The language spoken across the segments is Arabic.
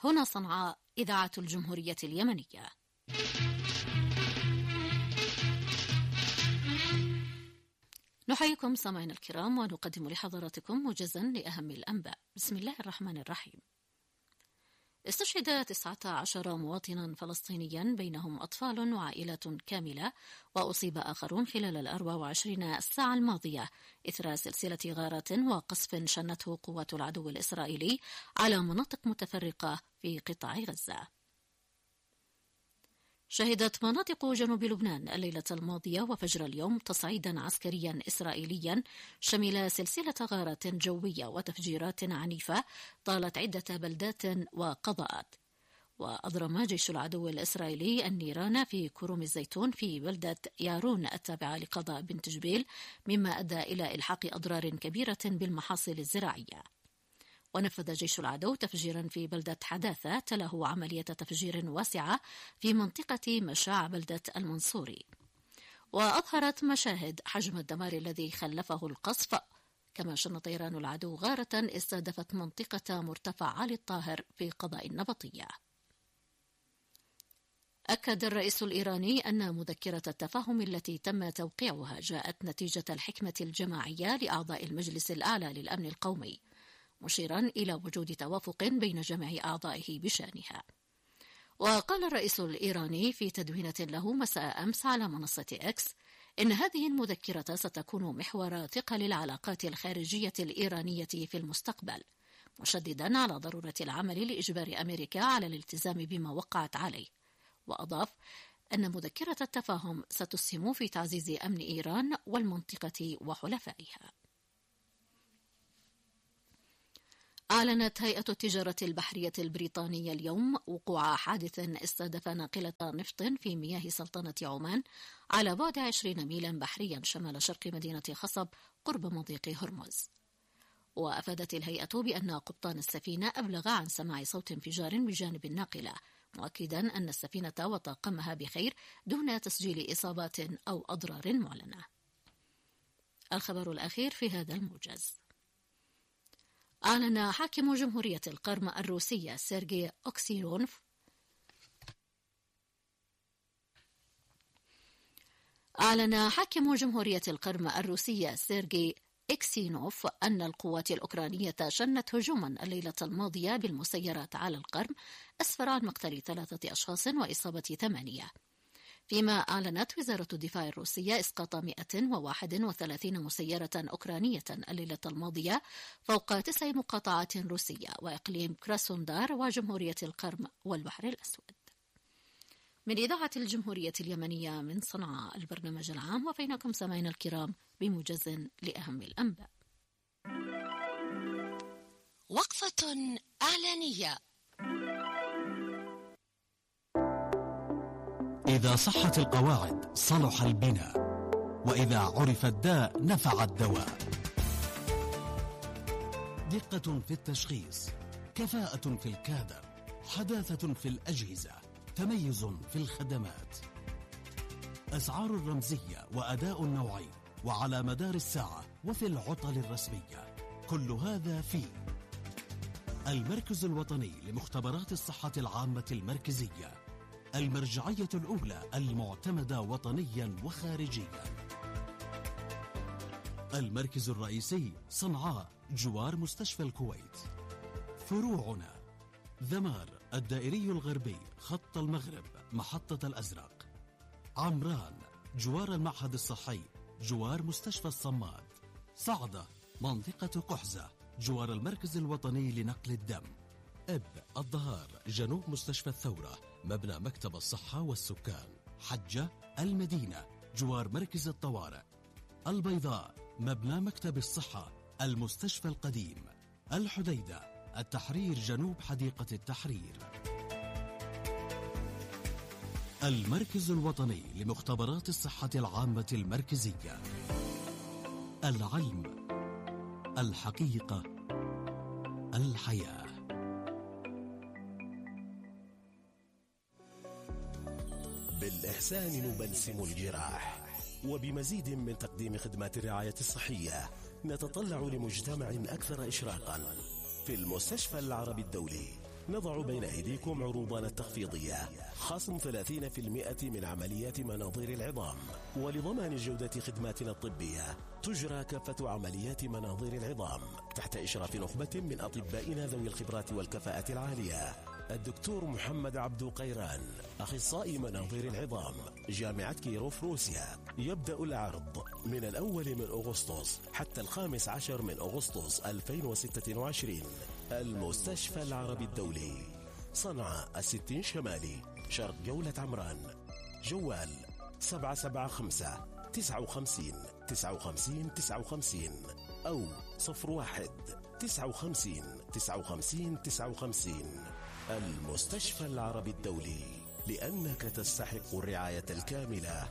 هنا صنعاء إذاعة الجمهورية اليمنية. نحييكم سامعينا الكرام ونقدم لحضراتكم موجزا لأهم الأنباء. بسم الله الرحمن الرحيم. استشهد 19 مواطنا فلسطينيا بينهم أطفال وعائلات كاملة، وأصيب آخرون خلال 24 ساعة الماضية إثر سلسلة غارات وقصف شنته قوات العدو الإسرائيلي على مناطق متفرقة في قطاع غزة. شهدت مناطق جنوب لبنان الليلة الماضية وفجر اليوم تصعيدا عسكريا إسرائيليا شمل سلسلة غارات جوية وتفجيرات عنيفة طالت عدة بلدات وقضاءات. وأضرم جيش العدو الإسرائيلي النيران في كروم الزيتون في بلدة يارون التابعة لقضاء بنت جبيل، مما أدى إلى إلحاق أضرار كبيرة بالمحاصيل الزراعية. ونفذ جيش العدو تفجيرا في بلدة حداثة تله عملية تفجير واسعة في منطقة مشاع بلدة المنصوري. وأظهرت مشاهد حجم الدمار الذي خلفه القصف. كما شن طيران العدو غارة استهدفت منطقة مرتفع علي الطاهر في قضاء النبطية. أكد الرئيس الإيراني أن مذكرة التفاهم التي تم توقيعها جاءت نتيجة الحكمة الجماعية لأعضاء المجلس الأعلى للأمن القومي، مشيرا إلى وجود توافق بين جميع أعضائه بشأنها. وقال الرئيس الإيراني في تدوينة له مساء أمس على منصة إكس إن هذه المذكرة ستكون محور ثقل العلاقات الخارجية الإيرانية في المستقبل، مشددا على ضرورة العمل لإجبار أمريكا على الالتزام بما وقعت عليه. وأضاف أن مذكرة التفاهم ستسهم في تعزيز أمن إيران والمنطقة وحلفائها. أعلنت هيئة التجارة البحرية البريطانية اليوم وقوع حادث استهدف ناقلة نفط في مياه سلطنة عمان على بعد 20 ميلا بحريا شمال شرق مدينة خصب قرب مضيق هرمز. وأفادت الهيئة بأن قبطان السفينة أبلغ عن سماع صوت انفجار بجانب الناقلة، مؤكدا أن السفينة وطاقمها بخير دون تسجيل إصابات أو أضرار معلنة. الخبر الأخير في هذا الموجز. أعلن حاكم جمهورية القرم الروسية سيرجي أكسينوف أن القوات الأوكرانية شنت هجوما الليلة الماضية بالمسيرات على القرم أسفر عن مقتل 3 أشخاص وإصابة 8. فيما أعلنت وزارة الدفاع الروسية إسقاط 131 مسيرة أوكرانية الليلة الماضية فوق 9 مقاطعات روسية وإقليم كراسوندار وجمهورية القرم والبحر الأسود. من إذاعة الجمهورية اليمنية من صنعاء البرنامج العام، وفينكم سامعينا الكرام بموجز لأهم الأنباء. وقفة إعلانية. إذا صحت القواعد صلح البناء، وإذا عرف الداء نفع الدواء. دقة في التشخيص، كفاءة في الكادر، حداثة في الأجهزة، تميز في الخدمات، أسعار رمزية وأداء نوعي وعلى مدار الساعة وفي العطل الرسمية. كل هذا في المركز الوطني لمختبرات الصحة العامة المركزية، المرجعية الأولى المعتمدة وطنيا وخارجيا. المركز الرئيسي صنعاء جوار مستشفى الكويت. فروعنا ذمار الدائري الغربي خط المغرب محطة الأزرق. عمران جوار المعهد الصحي جوار مستشفى الصماد. صعدة منطقة قحزة جوار المركز الوطني لنقل الدم. إب الظهار جنوب مستشفى الثورة مبنى مكتب الصحة والسكان. حجة المدينة جوار مركز الطوارئ. البيضاء مبنى مكتب الصحة المستشفى القديم. الحديدة التحرير جنوب حديقة التحرير. المركز الوطني لمختبرات الصحة العامة المركزية. العلم، الحقيقة، الحياة. بالإحسان نبلسم الجراح، وبمزيد من تقديم خدمات الرعاية الصحية نتطلع لمجتمع أكثر إشراقا في المستشفى العربي الدولي. نضع بين أيديكم عروضنا التخفيضية، خصم 30% من عمليات مناظير العظام. ولضمان جودة خدماتنا الطبية تجرى كافة عمليات مناظير العظام تحت إشراف نخبة من أطبائنا ذوي الخبرات والكفاءة العالية. الدكتور محمد عبد قيران، أخصائي مناظير العظام، جامعة كيروف روسيا. يبدأ العرض من 1 من أغسطس حتى 15 من أغسطس 2026. المستشفى العربي الدولي، صنعاء 60 شمالي، شرق جولة عمران. جوال 775 59 59 59 أو 01 59 59 59. المستشفى العربي الدولي، لأنك تستحق الرعاية الكاملة.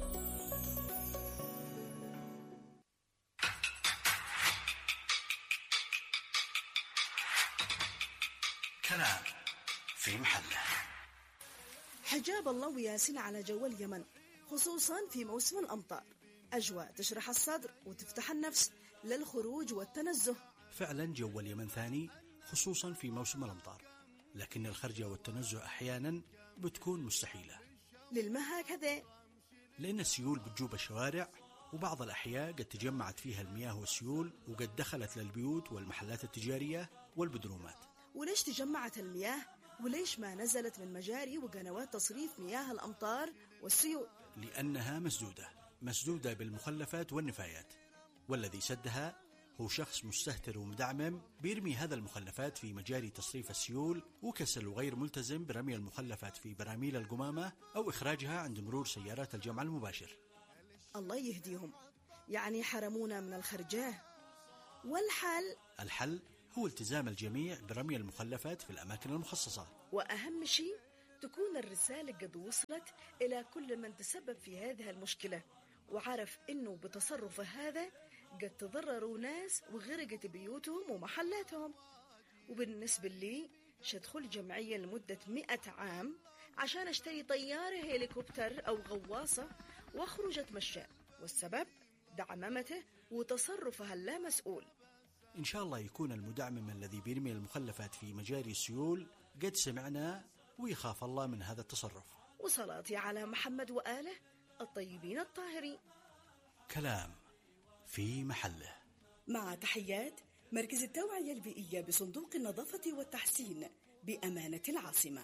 كلام في محله. حجاب الله وياسين على جو اليمن، خصوصا في موسم الأمطار. أجواء تشرح الصدر وتفتح النفس للخروج والتنزه. فعلا جو اليمن ثاني، خصوصا في موسم الأمطار، لكن الخرجة والتنزه أحيانا بتكون مستحيلة. للما هكذا؟ لأن السيول بتجوب الشوارع، وبعض الأحياء قد تجمعت فيها المياه والسيول، وقد دخلت للبيوت والمحلات التجارية والبدرومات. وليش تجمعت المياه؟ وليش ما نزلت من مجاري وقنوات تصريف مياه الأمطار والسيول؟ لأنها مسدودة بالمخلفات والنفايات، والذي سدها هو شخص مستهتر ومدعمم بيرمي هذا المخلفات في مجاري تصريف السيول، وكسل وغير ملتزم برمي المخلفات في براميل القمامة أو إخراجها عند مرور سيارات الجمع المباشر. الله يهديهم، يعني حرمونا من الخرجاه. والحل؟ الحل هو التزام الجميع برمي المخلفات في الأماكن المخصصة. وأهم شيء تكون الرسالة قد وصلت إلى كل من تسبب في هذه المشكلة، وعرف إنه بتصرفه هذا قد تضرروا ناس وغرقت بيوتهم ومحلاتهم. وبالنسبة لي شدخل جمعية لمدة 100 عام عشان اشتري طيارة هيليكوبتر أو غواصة واخرج اتمشى، والسبب دعممته وتصرفها اللامسؤول. إن شاء الله يكون المدعمم الذي بيرمي المخلفات في مجاري السيول قد سمعنا ويخاف الله من هذا التصرف. وصلاتي على محمد وآله الطيبين الطاهرين. كلام في محله. مع تحيات مركز التوعية البيئية بصندوق النظافة والتحسين بأمانة العاصمة.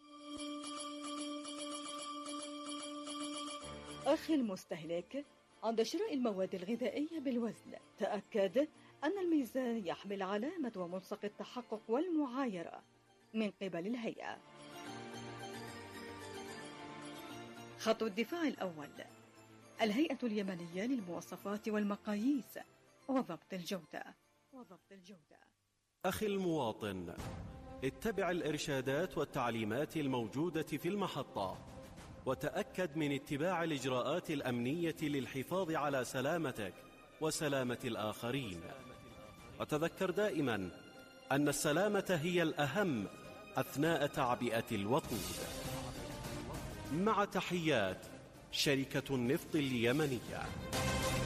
أخي المستهلك، عند شراء المواد الغذائية بالوزن تأكد أن الميزان يحمل علامة وملصق التحقق والمعايرة من قبل الهيئة. خط الدفاع الأول: الهيئة اليمنية للمواصفات والمقاييس وضبط الجودة. أخي المواطن، اتبع الإرشادات والتعليمات الموجودة في المحطة، وتأكد من اتباع الإجراءات الأمنية للحفاظ على سلامتك وسلامة الآخرين. وتذكر دائما أن السلامة هي الأهم أثناء تعبئة الوقود. مع تحيات شركة النفط اليمنية.